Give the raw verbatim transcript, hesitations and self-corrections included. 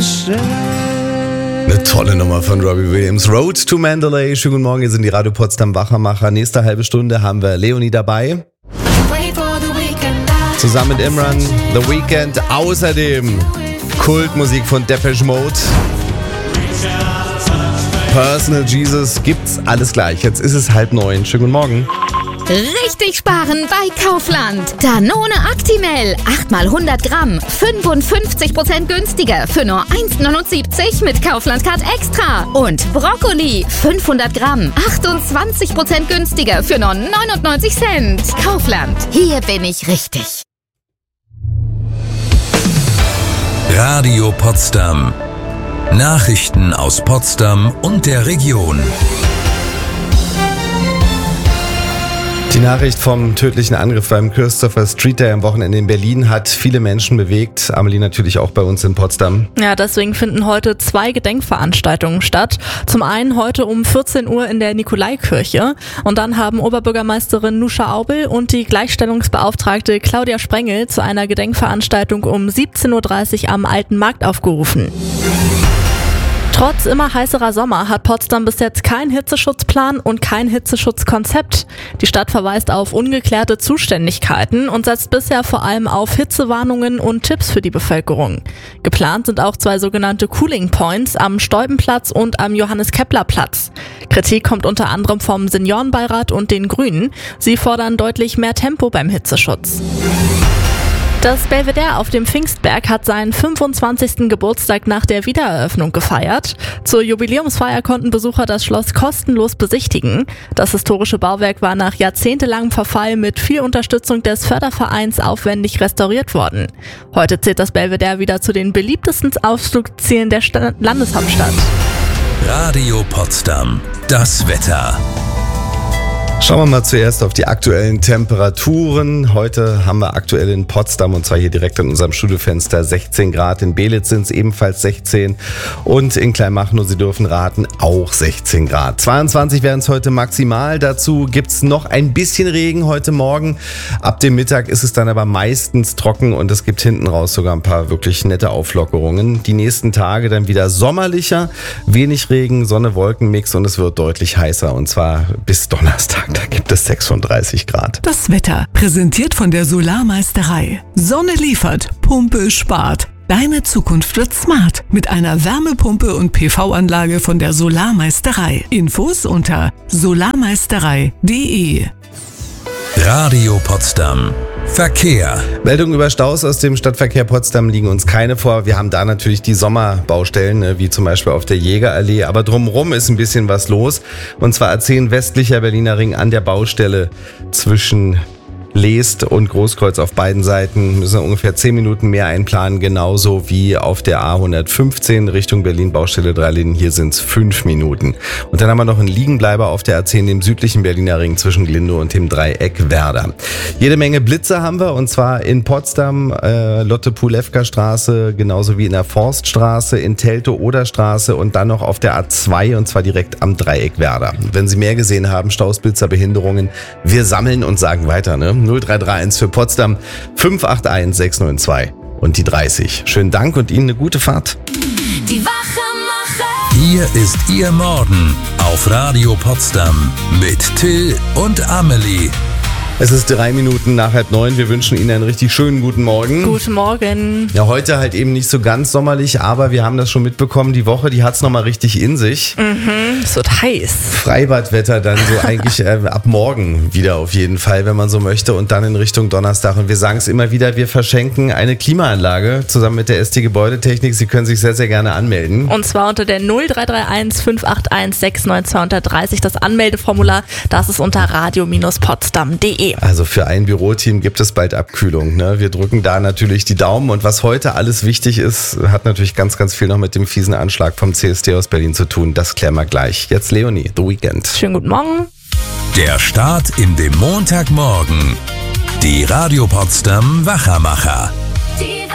Eine tolle Nummer von Robbie Williams. Road to Mandalay. Schönen guten Morgen, hier sind die Radio Potsdam Wachermacher. Nächste halbe Stunde haben wir Leonie dabei. Zusammen mit Imran, The Weeknd. Außerdem Kultmusik von Depeche Mode. Personal Jesus, gibt's alles gleich. Jetzt ist es halb neun. Schönen guten Morgen. Richtig sparen bei Kaufland. Danone Actimel, acht mal hundert Gramm, fünfundfünfzig Prozent günstiger für nur eins neunundsiebzig mit Kaufland Card Extra. Und Brokkoli, fünfhundert Gramm, achtundzwanzig Prozent günstiger für nur neunundneunzig Cent. Kaufland, hier bin ich richtig. Radio Potsdam. Nachrichten aus Potsdam und der Region. Die Nachricht vom tödlichen Angriff beim Christopher Street Day am Wochenende in Berlin hat viele Menschen bewegt. Amelie, natürlich auch bei uns in Potsdam. Ja, deswegen finden heute zwei Gedenkveranstaltungen statt. Zum einen heute um vierzehn Uhr in der Nikolaikirche. Und dann haben Oberbürgermeisterin Nuscha Aubel und die Gleichstellungsbeauftragte Claudia Sprengel zu einer Gedenkveranstaltung um siebzehn Uhr dreißig am Alten Markt aufgerufen. Trotz immer heißerer Sommer hat Potsdam bis jetzt keinen Hitzeschutzplan und kein Hitzeschutzkonzept. Die Stadt verweist auf ungeklärte Zuständigkeiten und setzt bisher vor allem auf Hitzewarnungen und Tipps für die Bevölkerung. Geplant sind auch zwei sogenannte Cooling Points am Steubenplatz und am Johannes-Kepler-Platz. Kritik kommt unter anderem vom Seniorenbeirat und den Grünen. Sie fordern deutlich mehr Tempo beim Hitzeschutz. Das Belvedere auf dem Pfingstberg hat seinen fünfundzwanzigsten Geburtstag nach der Wiedereröffnung gefeiert. Zur Jubiläumsfeier konnten Besucher das Schloss kostenlos besichtigen. Das historische Bauwerk war nach jahrzehntelangem Verfall mit viel Unterstützung des Fördervereins aufwendig restauriert worden. Heute zählt das Belvedere wieder zu den beliebtesten Ausflugszielen der St- Landeshauptstadt. Radio Potsdam. Das Wetter. Schauen wir mal zuerst auf die aktuellen Temperaturen. Heute haben wir aktuell in Potsdam, und zwar hier direkt an unserem Studiofenster, sechzehn Grad. In Belitz sind es ebenfalls sechzehn und in Kleinmachnow, Sie dürfen raten, auch sechzehn Grad. zweiundzwanzig wären es heute maximal. Dazu gibt es noch ein bisschen Regen heute Morgen. Ab dem Mittag ist es dann aber meistens trocken und es gibt hinten raus sogar ein paar wirklich nette Auflockerungen. Die nächsten Tage dann wieder sommerlicher, wenig Regen, Sonne-Wolken-Mix und es wird deutlich heißer, und zwar bis Donnerstag. Da gibt es sechsunddreißig Grad. Das Wetter, präsentiert von der Solarmeisterei. Sonne liefert, Pumpe spart. Deine Zukunft wird smart mit einer Wärmepumpe und P V-Anlage von der Solarmeisterei. Infos unter solarmeisterei punkt de. Radio Potsdam. Verkehr. Meldungen über Staus aus dem Stadtverkehr Potsdam liegen uns keine vor. Wir haben da natürlich die Sommerbaustellen, wie zum Beispiel auf der Jägerallee. Aber drumherum ist ein bisschen was los. Und zwar A zehn westlicher Berliner Ring an der Baustelle zwischen Leest und Großkreuz auf beiden Seiten. Müssen wir ungefähr zehn Minuten mehr einplanen, genauso wie auf der A hundertfünfzehn Richtung Berlin, Baustelle Dreilinden. Hier sind es fünf Minuten. Und dann haben wir noch einen Liegenbleiber auf der A zehn, dem südlichen Berliner Ring zwischen Glindow und dem Dreieck Werder. Jede Menge Blitze haben wir, und zwar in Potsdam, äh, Lotte-Pulewka-Straße, genauso wie in der Forststraße, in Teltow-Oder-Straße und dann noch auf der A zwei, und zwar direkt am Dreieck Werder. Wenn Sie mehr gesehen haben, Staus, Blitzer, Behinderungen, wir sammeln und sagen weiter, ne? null drei drei eins für Potsdam, fünf acht eins sechs neun zwei und die dreißig. Schönen Dank und Ihnen eine gute Fahrt. Die Wachermacher. Hier ist Ihr Morgen auf Radio Potsdam mit Till und Amelie. Es ist drei Minuten nach halb neun. Wir wünschen Ihnen einen richtig schönen guten Morgen. Guten Morgen. Ja, heute halt eben nicht so ganz sommerlich, aber wir haben das schon mitbekommen. Die Woche, die hat's nochmal richtig in sich. Mhm, es wird heiß. Freibadwetter dann so eigentlich äh, ab morgen wieder auf jeden Fall, wenn man so möchte. Und dann in Richtung Donnerstag. Und wir sagen es immer wieder, wir verschenken eine Klimaanlage zusammen mit der S T Gebäudetechnik. Sie können sich sehr, sehr gerne anmelden. Und zwar unter der null drei drei eins fünf acht eins sechs neun zwei dreißig. Das Anmeldeformular, das ist unter radio potsdam punkt de. Also für ein Büroteam gibt es bald Abkühlung, ne? Wir drücken da natürlich die Daumen. Und was heute alles wichtig ist, hat natürlich ganz, ganz viel noch mit dem fiesen Anschlag vom C S D aus Berlin zu tun. Das klären wir gleich. Jetzt Leonie, The Weeknd. Schönen guten Morgen. Der Start in den Montagmorgen. Die Radio Potsdam Wachermacher.